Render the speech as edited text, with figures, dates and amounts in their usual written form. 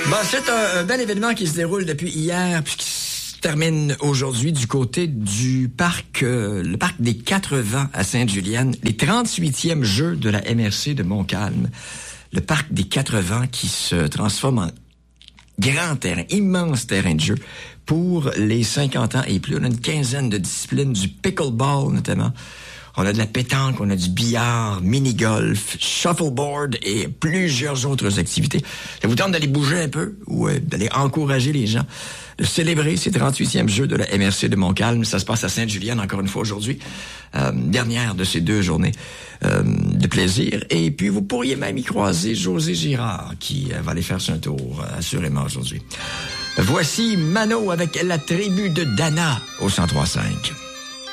Bon, c'est un bel événement qui se déroule depuis hier, puis qui se termine aujourd'hui du côté du parc, le parc des 4 Vents à Sainte-Julienne, les 38e Jeux de la MRC de Montcalm. Le parc des 4 Vents qui se transforme en grand terrain, immense terrain de jeu pour les 50 ans et plus. On a une quinzaine de disciplines, du pickleball notamment. On a de la pétanque, on a du billard, mini-golf, shuffleboard et plusieurs autres activités. Ça vous tente d'aller bouger un peu ou d'aller encourager les gens, de célébrer ces 38e Jeux de la MRC de Montcalm. Ça se passe à Sainte-Julienne encore une fois aujourd'hui. Dernière de ces 2 journées de plaisir. Et puis vous pourriez même y croiser José Girard qui va aller faire son tour assurément aujourd'hui. Voici Mano avec la tribu de Dana au 103.5.